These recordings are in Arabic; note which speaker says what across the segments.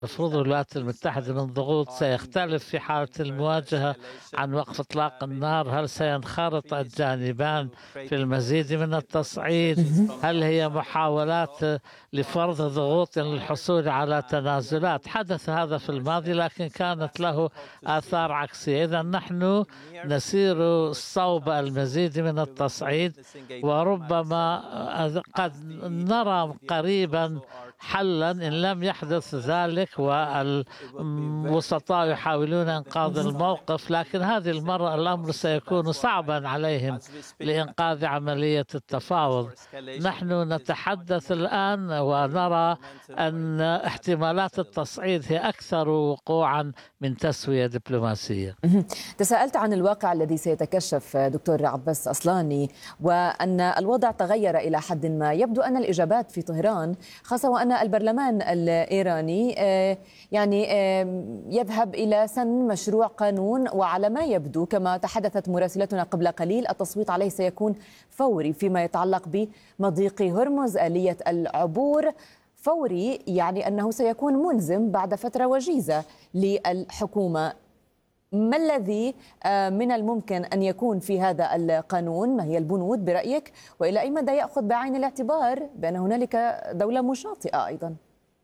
Speaker 1: المفروض الولايات المتحدة من ضغوط سيختلف في حالة المواجهة عن وقف إطلاق النار؟ هل سينخرط الجانبان في المزيد من التصعيد؟ هل هي محاولات لفرض ضغوط للحصول على تنازلات؟ حدث هذا في الماضي لكن كانت له آثار عكسية. إذا نحن نسير صوب المزيد من التصعيد، وربما قد نرى قريبا حلا إن لم يحدث ذلك والوسطاء يحاولون إنقاذ الموقف، لكن هذه المرة الأمر سيكون صعبا عليهم لإنقاذ عملية التفاوض. نحن نتحدث الآن ونرى أن احتمالات التصعيد هي أكثر وقوعا من تسوية دبلوماسية.
Speaker 2: تساءلت عن الواقع الذي سيتكشف دكتور عباس أصلاني، وأن الوضع تغير إلى حد ما. يبدو أن الإجابات في طهران، خاصة وأن البرلمان الإيراني يعني يذهب إلى سن مشروع قانون، وعلى ما يبدو كما تحدثت مراسلتنا قبل قليل التصويت عليه سيكون فوري فيما يتعلق بمضيق هرمز، آلية العبور. فوري يعني أنه سيكون ملزم بعد فترة وجيزة للحكومة. ما الذي من الممكن أن يكون في هذا القانون؟ ما هي البنود برأيك؟ وإلى أي مدى يأخذ بعين الاعتبار بأن هنالك دولة مشاطئة أيضا؟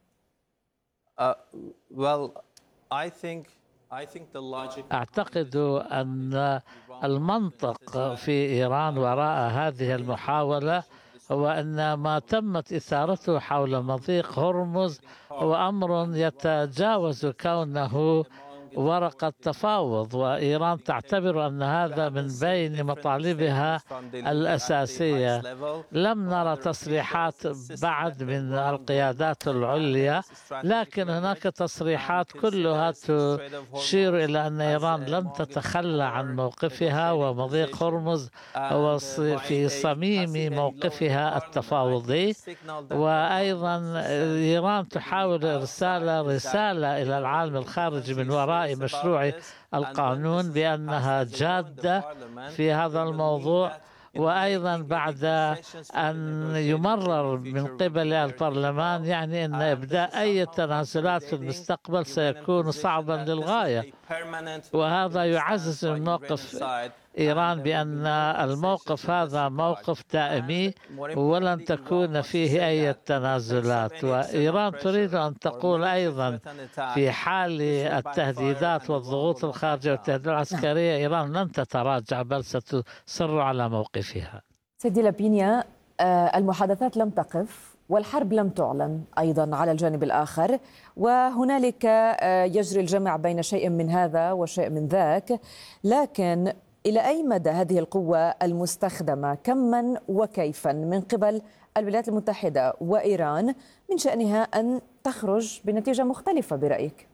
Speaker 1: أعتقد أن المنطق في إيران وراء هذه المحاولة هو أن ما تمت إثارته حول مضيق هرمز هو أمر يتجاوز كونه ورقة تفاوض، وإيران تعتبر أن هذا من بين مطالبها الأساسية. لم نرى تصريحات بعد من القيادات العليا، لكن هناك تصريحات كلها تشير إلى أن إيران لن تتخلى عن موقفها، ومضيق هرمز هو في صميم موقفها التفاوضي. وأيضا إيران تحاول إرسال رسالة إلى العالم الخارجي من وراء مشروع القانون بأنها جادة في هذا الموضوع، وأيضا بعد أن يمرر من قبل البرلمان يعني أن إبداء أي تنازلات في المستقبل سيكون صعبا للغاية. وهذا يعزز من موقف إيران بأن الموقف هذا موقف دائمي ولن تكون فيه أي تنازلات. وإيران تريد أن تقول أيضا في حال التهديدات والضغوط الخارجية والتهديدات العسكرية إيران لن تتراجع بل ستصر على موقفها.
Speaker 2: سيدي لابينيا، المحادثات لم تقف والحرب لم تعلن أيضا على الجانب الآخر، وهنالك يجري الجمع بين شيء من هذا وشيء من ذاك، لكن إلى أي مدى هذه القوة المستخدمة كما وكيفا من قبل الولايات المتحدة وإيران من شأنها أن تخرج بنتيجة مختلفة برأيك؟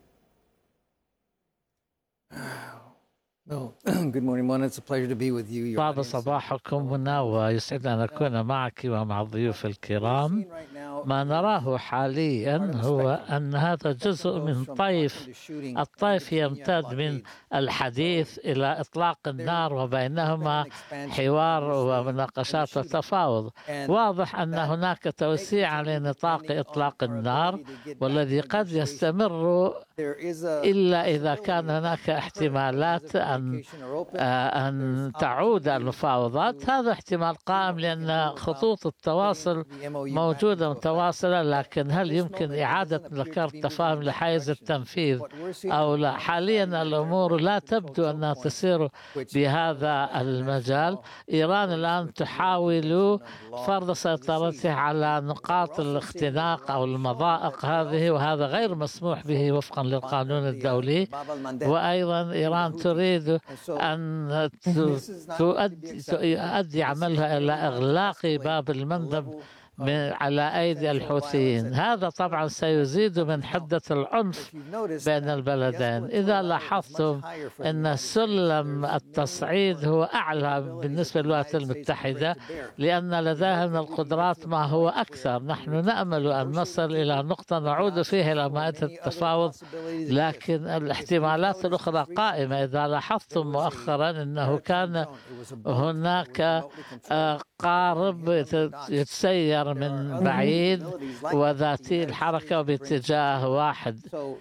Speaker 1: بعد صباحكم هنا، ويسعد أن أكون معك ومع الضيوف الكرام. ما نراه حاليا هو أن هذا جزء من الطيف يمتد من الحديث إلى إطلاق النار، وبينهما حوار ومناقشات وتفاوض. واضح أن هناك توسيع لنطاق إطلاق النار، والذي قد يستمر إلا إذا كان هناك احتمالات أن تعود المفاوضات. هذا احتمال قائم لأن خطوط التواصل موجودة متواصلة، لكن هل يمكن إعادة ذكر التفاهم لحيز التنفيذ أو لا؟ حاليا الأمور لا تبدو أنها تسير بهذا المجال. إيران الآن تحاول فرض سيطرتها على نقاط الاختناق أو المضائق هذه، وهذا غير مسموح به وفقا للقانون الدولي. وأيضا إيران تريد أن تؤدي عملها إلى إغلاق باب المندب على أيدي الحوثيين. هذا طبعا سيزيد من حدة العنف بين البلدين. إذا لاحظتم أن سلم التصعيد هو أعلى بالنسبة للولايات المتحدة، لأن لديها من القدرات ما هو أكثر. نحن نأمل أن نصل إلى نقطة نعود فيها إلى مائدة التفاوض، لكن الاحتمالات الأخرى قائمة. إذا لاحظتم مؤخرا أنه كان هناك قارب يتسير من بعيد وذاتي الحركة باتجاه واحد.